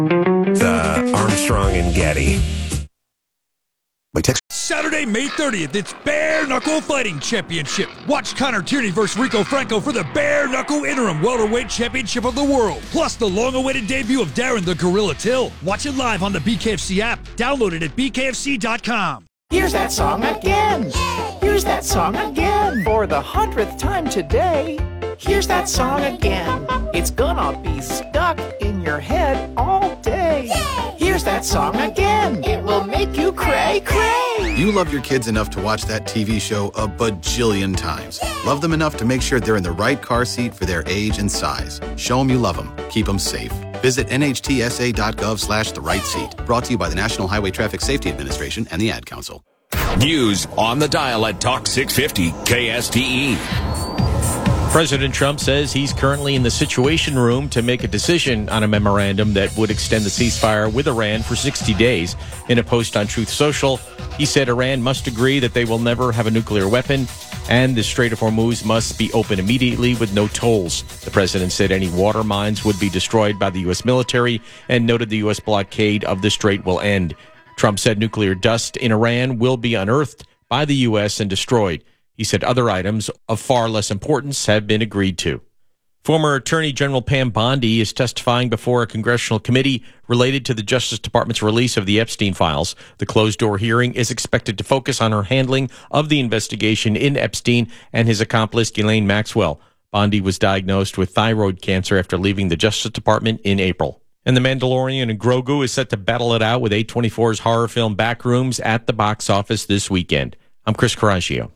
The Armstrong and Getty. Saturday, May 30th, it's Bare Knuckle Fighting Championship. Watch Connor Tierney versus Rico Franco for the Bare Knuckle Interim Welterweight Championship of the World. Plus the long-awaited debut of Darren the Gorilla Till. Watch it live on the BKFC app. Download it at bkfc.com. Here's that song again. Here's that song again. For the 100th time today. Here's that song again. It's gonna be stuck in your head all day. Here's that song again. It will make you cray cray. You love your kids enough to watch that TV show a bajillion times. Love them enough to make sure they're in the right car seat for their age and size. Show them you love them. Keep them safe. Visit nhtsa.gov/the right seat. Brought to you by the National Highway Traffic Safety Administration and the Ad Council. News on the dial at Talk 650 KSTE. President Trump says he's currently in the Situation Room to make a decision on a memorandum that would extend the ceasefire with Iran for 60 days. In a post on Truth Social, he said Iran must agree that they will never have a nuclear weapon and the Strait of Hormuz must be open immediately with no tolls. The president said any water mines would be destroyed by the U.S. military and noted the U.S. blockade of the strait will end. Trump said nuclear dust in Iran will be unearthed by the U.S. and destroyed. He said other items of far less importance have been agreed to. Former Attorney General Pam Bondi is testifying before a congressional committee related to the Justice Department's release of the Epstein files. The closed-door hearing is expected to focus on her handling of the investigation in Epstein and his accomplice, Ghislaine Maxwell. Bondi was diagnosed with thyroid cancer after leaving the Justice Department in April. And The Mandalorian and Grogu is set to battle it out with A24's horror film Backrooms at the box office this weekend. I'm Chris Coraggio.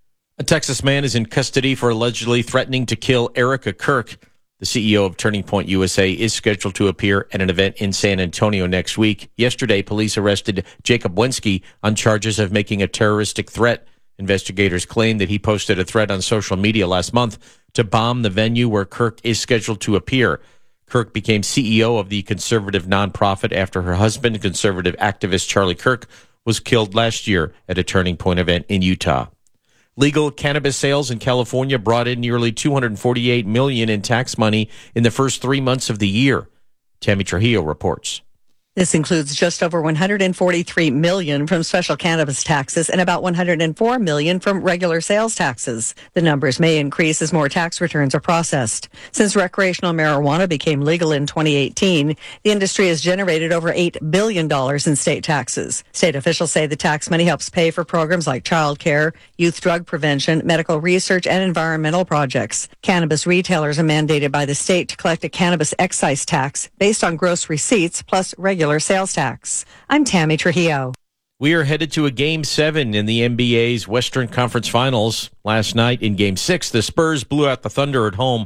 A Texas man is in custody for allegedly threatening to kill Erica Kirk. The CEO of Turning Point USA is scheduled to appear at an event in San Antonio next week. Yesterday, police arrested Jacob Wensky on charges of making a terroristic threat. Investigators claim that he posted a threat on social media last month to bomb the venue where Kirk is scheduled to appear. Kirk became CEO of the conservative nonprofit after her husband, conservative activist Charlie Kirk, was killed last year at a Turning Point event in Utah. Legal cannabis sales in California brought in nearly $248 million in tax money in the first 3 months of the year. Tammy Trujillo reports. This includes just over $143 million from special cannabis taxes and about $104 million from regular sales taxes. The numbers may increase as more tax returns are processed. Since recreational marijuana became legal in 2018, the industry has generated over $8 billion in state taxes. State officials say the tax money helps pay for programs like child care, youth drug prevention, medical research, and environmental projects. Cannabis retailers are mandated by the state to collect a cannabis excise tax based on gross receipts plus regular sales tax. I'm Tammy Trujillo. We are headed to a Game 7 in the NBA's Western Conference Finals. Last night in Game 6, the Spurs blew out the Thunder at home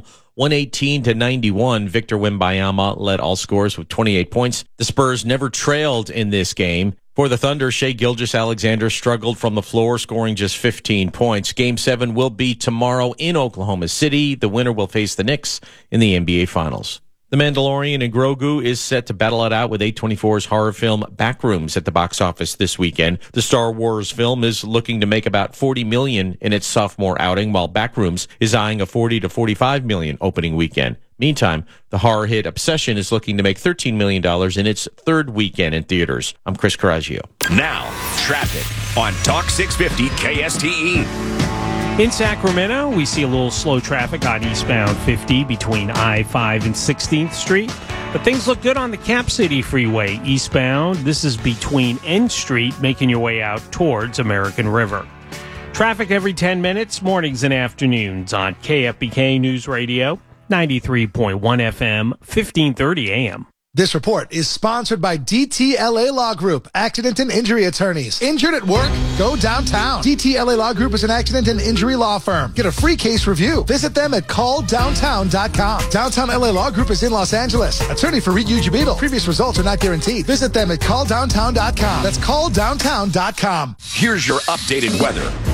118-91. Victor Wembanyama led all scorers with 28 points. The Spurs never trailed in this game. For the Thunder, Shai Gilgeous-Alexander struggled from the floor, scoring just 15 points. Game 7 will be tomorrow in Oklahoma City. The winner will face the Knicks in the NBA Finals. The Mandalorian and Grogu is set to battle it out with A24's horror film Backrooms at the box office this weekend. The Star Wars film is looking to make about $40 million in its sophomore outing, while Backrooms is eyeing a $40 to $45 million opening weekend. Meantime, the horror hit Obsession is looking to make $13 million in its third weekend in theaters. I'm Chris Coraggio. Now, traffic on Talk 650 KSTE. In Sacramento, we see a little slow traffic on eastbound 50 between I-5 and 16th Street. But things look good on the Cap City Freeway eastbound. This is between N Street, making your way out towards American River. Traffic every 10 minutes, mornings and afternoons on KFBK News Radio, 93.1 FM, 1530 AM. This report is sponsored by DTLA Law Group, Accident and Injury Attorneys. Injured at work? Go downtown. DTLA Law Group is an accident and injury law firm. Get a free case review. Visit them at calldowntown.com. Downtown LA Law Group is in Los Angeles. Attorney for Reed Ujibito. Previous results are not guaranteed. Visit them at calldowntown.com. That's calldowntown.com. Here's your updated weather